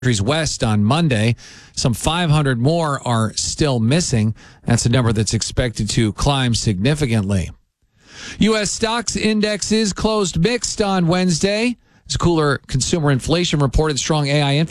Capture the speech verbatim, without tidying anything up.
countries west on Monday. Some five hundred more are still missing. That's a number that's expected to climb significantly. U S stocks indexes closed mixed on Wednesday. As cooler consumer inflation reported strong A I